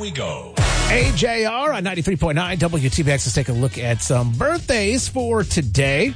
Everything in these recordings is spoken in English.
we go. AJR on 93.9 WTBX. Let's take a look at some birthdays for today.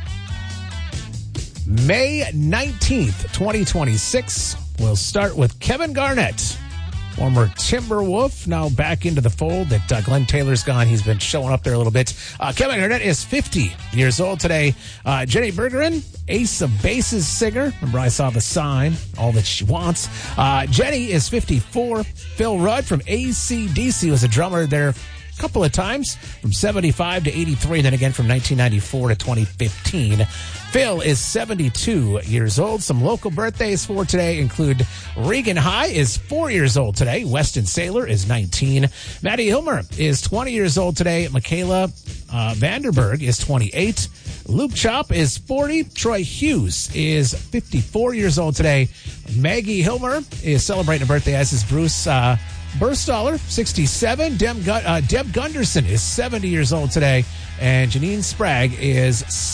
May 19th, 2026. We'll start with Kevin Garnett, former Timberwolf, now back into the fold that Glenn Taylor's gone. He's been showing up there a little bit. Kevin Garnett is 50 years old today. Jenny Bergeron, Ace of Bases singer. Remember, I saw the sign, All That She Wants. Jenny is 54. Phil Rudd from AC/DC was a drummer there a couple of times, from 75 to 83, then again from 1994 to 2015. Phil is 72 years old. Some local birthdays for today include Regan High is 4 years old today. Weston Saylor is 19. Maddie Hilmer is 20 years old today. Michaela Vanderberg is 28. Luke Chop is 40. Troy Hughes is 54 years old today. Maggie Hilmer is celebrating a birthday, as is Bruce Burstaller, 67. Deb Gunderson is 70 years old today. And Janine Sprague is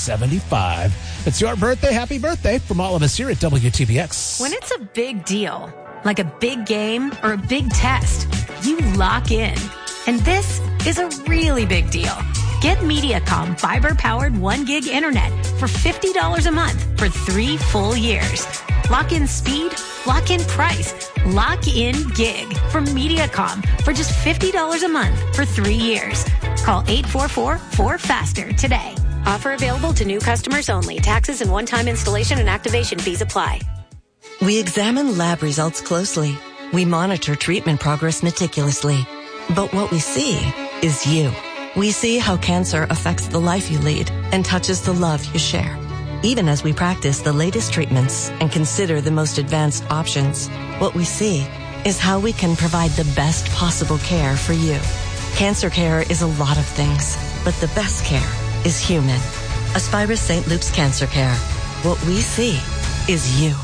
75. It's your birthday. Happy birthday from all of us here at WTBX. When it's a big deal, like a big game or a big test, you lock in. And this is a really big deal. Get Mediacom fiber-powered 1 gig internet for $50 a month for 3 full years. Lock in speed, lock in price, lock in gig from Mediacom for just $50 a month for 3 years. Call 844-4FASTER today. Offer available to new customers only. Taxes and one-time installation and activation fees apply. We examine lab results closely. We monitor treatment progress meticulously. But what we see is you. We see how cancer affects the life you lead and touches the love you share. Even as we practice the latest treatments and consider the most advanced options, what we see is how we can provide the best possible care for you. Cancer care is a lot of things, but the best care is human. Aspirus St. Luke's Cancer Care. What we see is you.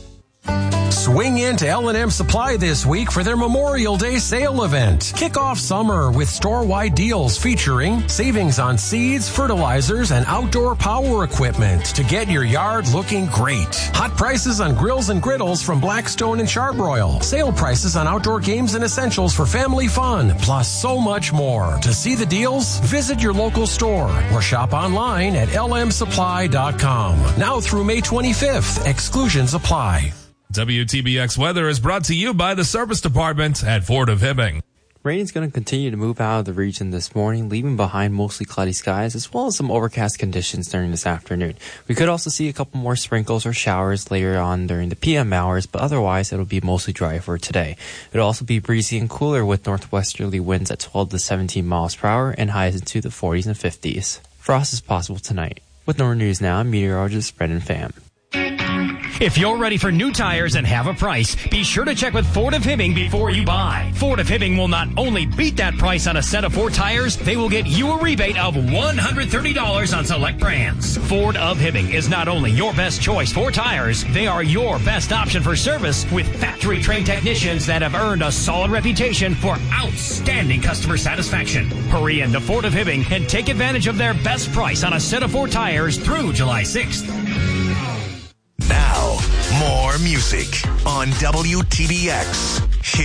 Swing into L&M Supply this week for their Memorial Day sale event. Kick off summer with store-wide deals featuring savings on seeds, fertilizers, and outdoor power equipment to get your yard looking great. Hot prices on grills and griddles from Blackstone and Charbroil. Sale prices on outdoor games and essentials for family fun, plus so much more. To see the deals, visit your local store or shop online at lmsupply.com. Now through May 25th, exclusions apply. WTBX weather is brought to you by the Service Department at Ford of Hibbing. Rain is going to continue to move out of the region this morning, leaving behind mostly cloudy skies as well as some overcast conditions during this afternoon. We could also see a couple more sprinkles or showers later on during the PM hours, but otherwise it'll be mostly dry for today. It'll also be breezy and cooler with northwesterly winds at 12 to 17 miles per hour and highs into the 40s and 50s. Frost is possible tonight. With NORA News Now, I'm meteorologist Brendan Pham. If you're ready for new tires and have a price, be sure to check with Ford of Hibbing before you buy. Ford of Hibbing will not only beat that price on a set of 4 tires, they will get you a rebate of $130 on select brands. Ford of Hibbing is not only your best choice for tires, they are your best option for service with factory-trained technicians that have earned a solid reputation for outstanding customer satisfaction. Hurry into Ford of Hibbing and take advantage of their best price on a set of 4 tires through July 6th. Now, more music on WTBX.